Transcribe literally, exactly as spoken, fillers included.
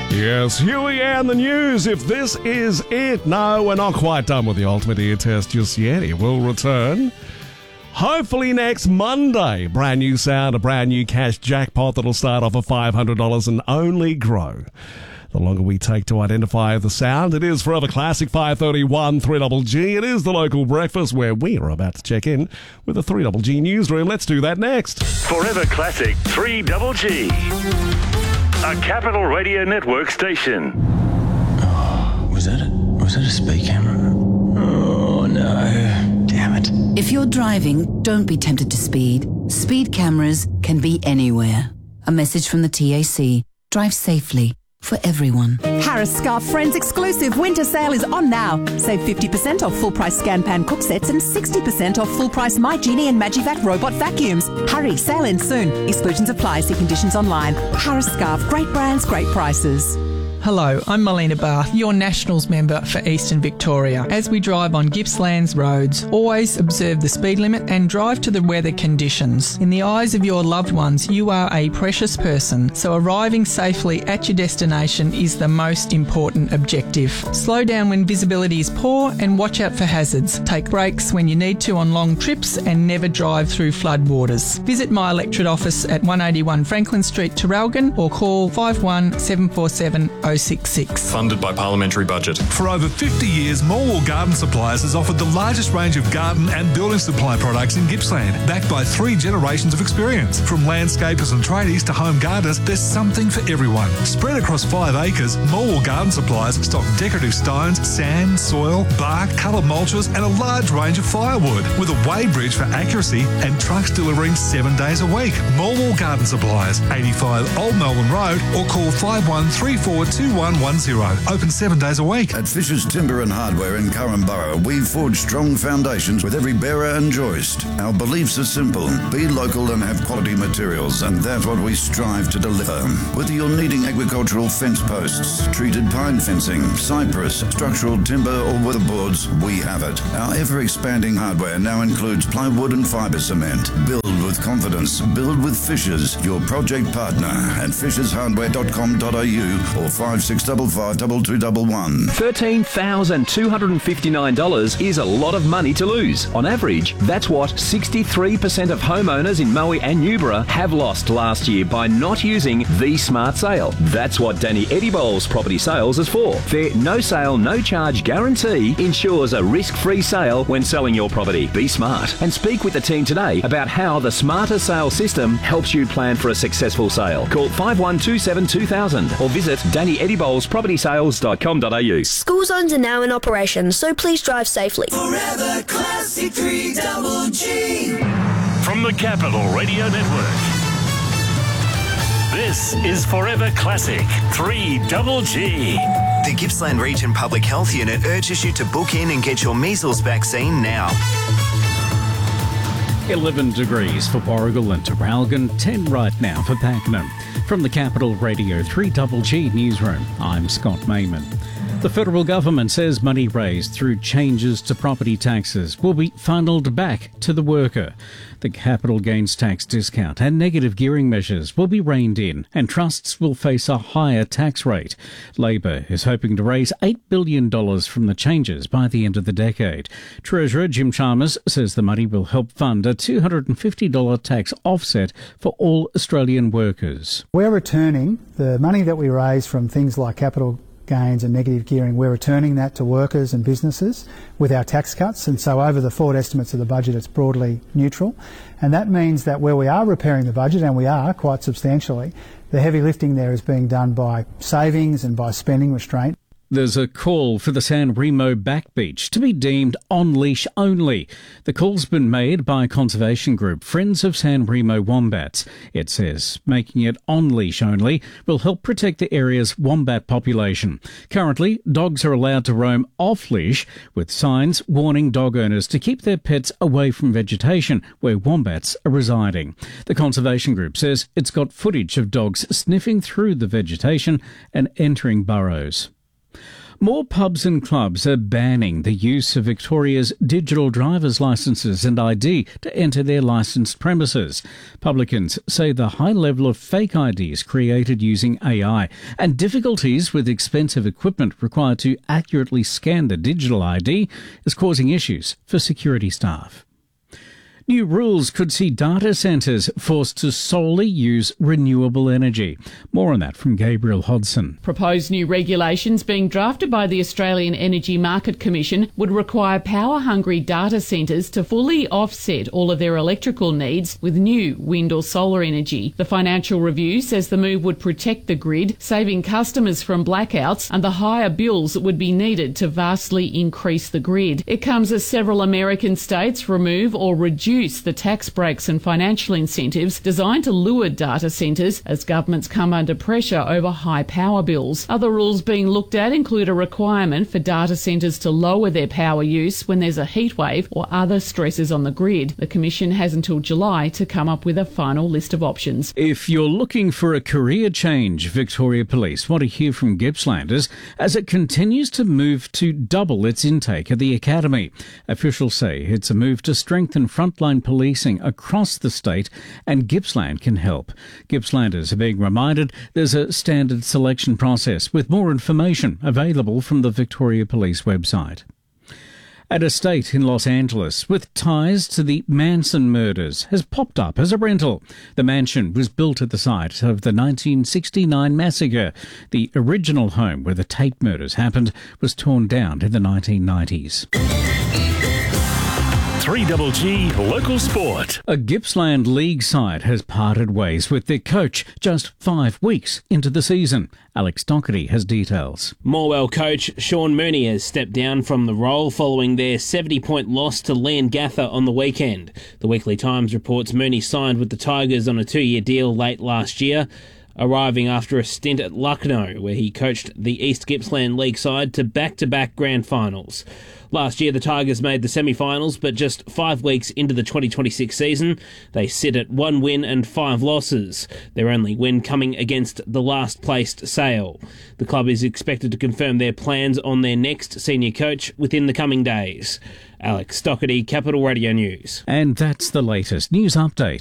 Yes, Huey and the news. If this is it, no, we're not quite done with the Ultimate Ear Test just yet. It will return hopefully next Monday. Brand new sound, a brand new cash jackpot that'll start off at five hundred dollars and only grow the longer we take to identify the sound. It is Forever Classic five thirty-one three G G. It is the local breakfast where we are about to check in with the three G G newsroom. Let's do that next. Forever Classic three G G. A Capital Radio Network station. Oh, was that a, was that a speed camera? Oh, no. Damn it. If you're driving, don't be tempted to speed. Speed cameras can be anywhere. A message from the T A C. Drive safely. For everyone. Harris Scarf Friends exclusive winter sale is on now. Save fifty percent off full price Scan Pan cook sets and sixty percent off full price My Genie and Magivac robot vacuums. Hurry, sale ends soon. Exclusions apply. See conditions online. Harris Scarf, great brands, great prices. Hello, I'm Melina Bath, your Nationals member for Eastern Victoria. As we drive on Gippsland's roads, always observe the speed limit and drive to the weather conditions. In the eyes of your loved ones, you are a precious person, so arriving safely at your destination is the most important objective. Slow down when visibility is poor and watch out for hazards. Take breaks when you need to on long trips and never drive through floodwaters. Visit my electorate office at one eighty-one Franklin Street, Terralgan, or call five one seven four seven oh six six. Funded by Parliamentary Budget. For over fifty years, Morwell Garden Supplies has offered the largest range of garden and building supply products in Gippsland, backed by three generations of experience. From landscapers and tradies to home gardeners, there's something for everyone. Spread across five acres, Morwell Garden Supplies stock decorative stones, sand, soil, bark, coloured mulches and a large range of firewood, with a weigh bridge for accuracy and trucks delivering seven days a week. Morwell Garden Supplies, eighty-five Old Melbourne Road, or call five one three four two one one zero. Open seven days a week. At Fisher's Timber and Hardware in Currumborough, we've forged strong foundations with every bearer and joist. Our beliefs are simple. Be local and have quality materials, and that's what we strive to deliver. Whether you're needing agricultural fence posts, treated pine fencing, cypress, structural timber or weatherboards, we have it. Our ever-expanding hardware now includes plywood and fibre cement. Build with confidence. Build with Fisher's, your project partner at fishes hardware dot com dot a u or five six five five two two one one. thirteen thousand two hundred fifty-nine dollars is a lot of money to lose. On average, that's what sixty-three percent of homeowners in Moe and Newborough have lost last year by not using the Smart Sale. That's what Danny Eddybowles Property Sales is for. Their no sale, no charge guarantee ensures a risk-free sale when selling your property. Be smart and speak with the team today about how the Smarter Sale system helps you plan for a successful sale. Call five one two seven two thousand or visit danny eddybowles property sales dot com dot a u. School zones are now in operation, so please drive safely. Forever Classic three G G. From the Capital Radio Network, this is Forever Classic three G G. The Gippsland Region Public Health Unit urges you to book in and get your measles vaccine now. eleven degrees for Warragul and Terralgan, ten right now for Pakenham. From the Capital Radio three G G newsroom, I'm Scott Mayman. The federal government says money raised through changes to property taxes will be funneled back to the worker. The capital gains tax discount and negative gearing measures will be reined in, and trusts will face a higher tax rate. Labor is hoping to raise eight billion dollars from the changes by the end of the decade. Treasurer Jim Chalmers says the money will help fund a two hundred fifty dollars tax offset for all Australian workers. We're returning the money that we raise from things like capital gains and negative gearing. We're returning that to workers and businesses with our tax cuts, and so over the forward estimates of the budget it's broadly neutral, and that means that where we are repairing the budget, and we are quite substantially, the heavy lifting there is being done by savings and by spending restraint. There's a call for the San Remo back beach to be deemed on-leash only. The call's been made by conservation group Friends of San Remo Wombats. It says making it on-leash only will help protect the area's wombat population. Currently, dogs are allowed to roam off-leash, with signs warning dog owners to keep their pets away from vegetation where wombats are residing. The conservation group says it's got footage of dogs sniffing through the vegetation and entering burrows. More pubs and clubs are banning the use of Victoria's digital driver's licences and I D to enter their licensed premises. Publicans say the high level of fake I Ds created using A I and difficulties with expensive equipment required to accurately scan the digital I D is causing issues for security staff. New rules could see data centres forced to solely use renewable energy. More on that from Gabriel Hodson. Proposed new regulations being drafted by the Australian Energy Market Commission would require power-hungry data centres to fully offset all of their electrical needs with new wind or solar energy. The Financial Review says the move would protect the grid, saving customers from blackouts and the higher bills that would be needed to vastly increase the grid. It comes as several American states remove or reduce the tax breaks and financial incentives designed to lure data centres as governments come under pressure over high power bills. Other rules being looked at include a requirement for data centres to lower their power use when there's a heatwave or other stresses on the grid. The Commission has until July to come up with a final list of options. If you're looking for a career change, Victoria Police want to hear from Gippslanders as it continues to move to double its intake at the academy. Officials say it's a move to strengthen frontline policing across the state, and Gippsland can help. Gippslanders are being reminded there's a standard selection process with more information available from the Victoria Police website. An estate in Los Angeles with ties to the Manson murders has popped up as a rental. The mansion was built at the site of the nineteen sixty-nine massacre. The original home where the Tate murders happened was torn down in the nineteen nineties. three G G Local Sport. A Gippsland League side has parted ways with their coach just five weeks into the season. Alex Doherty has details. Morwell coach Sean Mooney has stepped down from the role following their seventy-point loss to Leongatha on the weekend. The Weekly Times reports Mooney signed with the Tigers on a two-year deal late last year, arriving after a stint at Lucknow, where he coached the East Gippsland League side to back-to-back grand finals. Last year, the Tigers made the semi-finals, but just five weeks into the twenty twenty-six season, they sit at one win and five losses, their only win coming against the last-placed Sale. The club is expected to confirm their plans on their next senior coach within the coming days. Alex Doherty, Capital Radio News. And that's the latest news update.